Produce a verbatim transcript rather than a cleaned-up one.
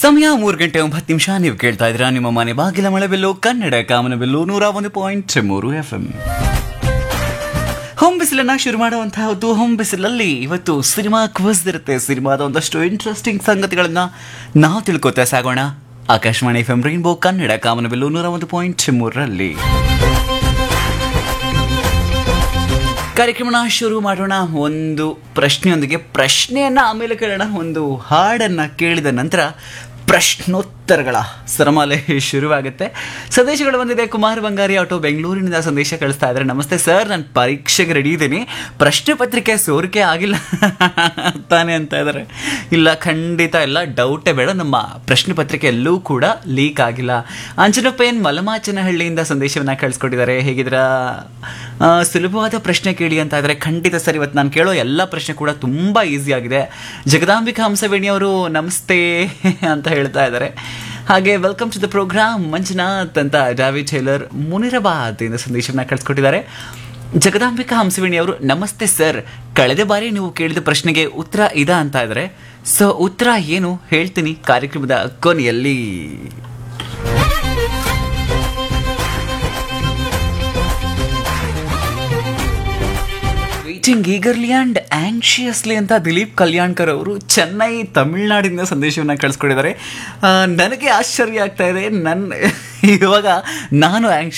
ಸಮಯ ಮೂರು ಗಂಟೆ ಒಂಬತ್ತು ನಿಮಿಷ. ನೀವು ಕೇಳ್ತಾ ಇದ್ದೀರಾ ನಿಮ್ಮ ಮನೆ ಬಾಗಿಲ ಮಳೆಬೆಲ್ಲು ಕನ್ನಡ ಕಾಮನಬೆಲ್ಲು ನೂರ ಒಂದು ಪಾಯಿಂಟ್ ಮೂರು ಎಫ್ ಎಂ. ಹೋಮ್ ಬಿಸಿಲನ್ನ ಶುರು ಮಾಡುವಂತಹದ್ದು. ಹೋಮ್ ಬಿಸಿಲಲ್ಲಿ ಇವತ್ತು ಸಿನಿಮಾ ಕ್ವಿಜ್ ಇರುತ್ತೆ. ಸಿನಿಮಾದ ಒಂದಷ್ಟು ಇಂಟ್ರೆಸ್ಟಿಂಗ್ ಸಂಗತಿಗಳನ್ನ ನಾವು ತಿಳ್ಕೊತಾ ಸಾಗೋಣ. Akashvani F M rainbow Kannada ಕಾಮನಬೆಲ್ಲು ನೂರ ಒಂದು ಪಾಯಿಂಟ್ ಮೂರರಲ್ಲಿ ಕಾರ್ಯಕ್ರಮನ ಶುರು ಮಾಡೋಣ. ಒಂದು ಪ್ರಶ್ನೆಯೊಂದಿಗೆ ಪ್ರಶ್ನೆಯನ್ನ ಆಮೇಲೆ ಕೇಳೋಣ. ಒಂದು ಹಾಡನ್ನ ಕೇಳಿದ ನಂತರ ಪ್ರಶ್ನೋತ್ತರಗಳ ಸರಮಾಲೆ ಶುರುವಾಗುತ್ತೆ. ಸಂದೇಶಗಳು ಬಂದಿದೆ. ಕುಮಾರ್ ಬಂಗಾರಿ ಆಟೋ ಬೆಂಗಳೂರಿನಿಂದ ಸಂದೇಶ ಕಳಿಸ್ತಾ ಇದ್ದಾರೆ. ನಮಸ್ತೆ ಸರ್, ನಾನು ಪರೀಕ್ಷೆಗೆ ರೆಡಿ ಇದ್ದೀನಿ, ಪ್ರಶ್ನೆ ಪತ್ರಿಕೆ ಸೋರಿಕೆ ಆಗಿಲ್ಲ ತಾನೆ ಅಂತ ಇದ್ದಾರೆ. ಇಲ್ಲ, ಖಂಡಿತ ಇಲ್ಲ, ಡೌಟೇ ಬೇಡ, ನಮ್ಮ ಪ್ರಶ್ನೆ ಪತ್ರಿಕೆ ಎಲ್ಲೂ ಕೂಡ ಲೀಕ್ ಆಗಿಲ್ಲ. ಅಂಜನಪ್ಪ ಎನ್ ಮಲಮಾಚನಹಳ್ಳಿಯಿಂದ ಸಂದೇಶವನ್ನು ಕಳಿಸ್ಕೊಟ್ಟಿದ್ದಾರೆ. ಹೇಗಿದ್ರ, ಸುಲಭವಾದ ಪ್ರಶ್ನೆ ಕೇಳಿ ಅಂತ ಇದ್ದಾರೆ. ಖಂಡಿತ ಸರ್, ಇವತ್ತು ನಾನು ಕೇಳೋ ಎಲ್ಲ ಪ್ರಶ್ನೆ ಕೂಡ ತುಂಬ ಈಸಿ ಆಗಿದೆ. ಜಗದಾಂಬಿಕಾ ಹಂಸವೇಣಿ ಅವರು ನಮಸ್ತೆ ಅಂತ ಹೇಳ್ತಾ ಇದ್ದಾರೆ. ಹಾಗೆ welcome to the programme Manjunath ಅಂತ ಡಾವಿಡ್ ಟೇಲರ್ ಮುನಿರಾಬಾದ್ ಇಂದ ಸಂದೇಶವನ್ನು ಕಳಿಸ್ಕೊಟ್ಟಿದ್ದಾರೆ. ಜಗದಾಂಬಿಕಾ ಹಂಸವೇಣಿ ಅವರು ನಮಸ್ತೆ ಸರ್, ಕಳೆದ ಬಾರಿ ನೀವು ಕೇಳಿದ ಪ್ರಶ್ನೆಗೆ ಉತ್ತರ ಇದ ಅಂತ ಇದ್ದಾರೆ. ಸೊ ಉತ್ತರ ಏನು ಹೇಳ್ತೀನಿ ಕಾರ್ಯಕ್ರಮದ ಕೊನೆಯಲ್ಲಿ. ವೇಟಿಂಗ್ ಈಗರ್ಲಿ ಆ್ಯಂಡ್ ಆಂಕ್ಷಿಯಸ್ಲಿ ಅಂತ ದಿಲೀಪ್ ಕಲ್ಯಾಣ್ಕರ್ ಅವರು ಚೆನ್ನೈ ತಮಿಳ್ನಾಡಿಂದ ಸಂದೇಶವನ್ನು ಕಳಿಸ್ಕೊಟ್ಟಿದ್ದಾರೆ. ನನಗೆ ಆಶ್ಚರ್ಯ ಆಗ್ತಾ ಇದೆ. ನನ್ನ ಇವಾಗ ನಾನು ಆಂಕ್ಷ